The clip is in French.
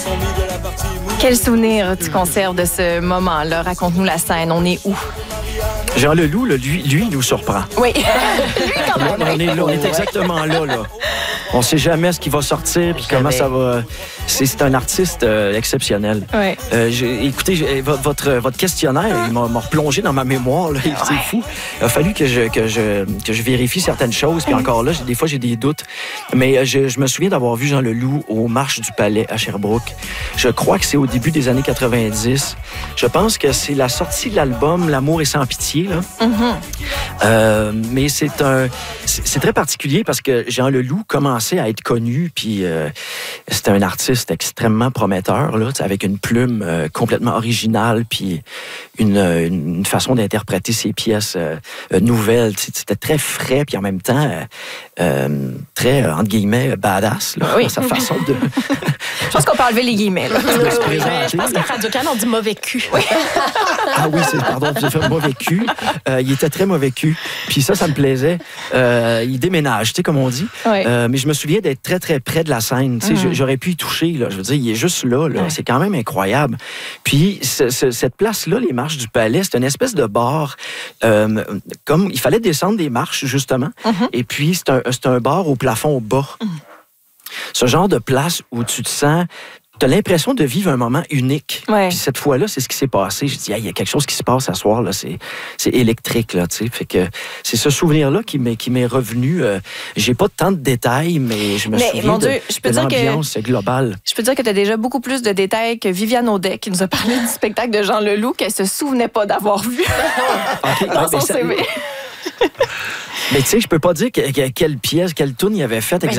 Quel souvenir tu conserves de ce moment-là? Raconte-nous la scène. On est où? Jean Leloup, là, lui, il nous surprend. Oui. Lui, quand même. On est là, on est exactement là. On ne sait jamais ce qui va sortir puis comment ça va. C'est un artiste exceptionnel. Ouais. Écoutez, votre questionnaire, il m'a replongé dans ma mémoire. Là, c'est fou. Il a fallu que je vérifie certaines choses. Puis encore là, des fois, j'ai des doutes. Mais je me souviens d'avoir vu Jean Leloup aux Marches du Palais à Sherbrooke. Je crois que c'est au début des années 90. Je pense que c'est la sortie de l'album L'amour est sans pitié. Là. Mais c'est très particulier parce que Jean Leloup commençait à être connu, puis c'était un artiste extrêmement prometteur, là, avec une plume complètement originale, puis une façon d'interpréter ses pièces nouvelles. C'était très frais, puis en même temps très, entre guillemets, badass, là, dans sa façon de... Je pense qu'on peut enlever les guillemets. Là. Je pense qu'à Radio-Can, on dit mauvais cul. Oui. Ah oui, pardon, j'ai fait mauvais cul. Il était très mauvais cul. Puis ça me plaisait. Il déménage, tu sais, comme on dit. Oui. Mais je me souviens d'être très, très près de la scène. Tu sais, j'aurais pu y toucher, là. Je veux dire, il est juste là. C'est quand même incroyable. Puis cette place-là, les Marches du Palais, c'est une espèce de bar. Comme il fallait descendre des marches, justement. Et puis, c'est un bar au plafond bas. Ce genre de place où tu te sens... Tu as l'impression de vivre un moment unique. Ouais. Puis cette fois-là, c'est ce qui s'est passé. Je dis, il y a quelque chose qui se passe ce soir, là. C'est électrique, là, tu sais. Fait que c'est ce souvenir-là qui m'est revenu. J'ai pas tant de détails, mais je me souviens mon Dieu, de l'ambiance globale. Je peux dire que tu as déjà beaucoup plus de détails que Viviane Audet, qui nous a parlé du spectacle de Jean Leloup, qu'elle se souvenait pas d'avoir vu dans son CV. Mais tu sais, je peux pas dire quelle pièce, quelle tune il avait faite exactement.